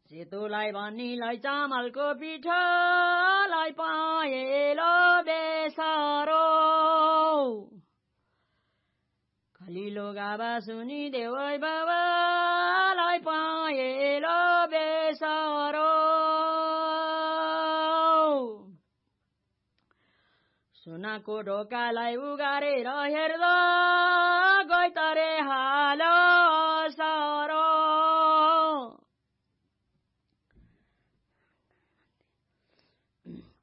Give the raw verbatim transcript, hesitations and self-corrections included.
सेतोलाई भनीलाई चामलको पिठोलाई पहेँलो बेसारो खलिलो गाभा सुनि देवै बाबालाई पहेँलो बेसारो सुनाको ढोकालाई उगारेर हेर्दा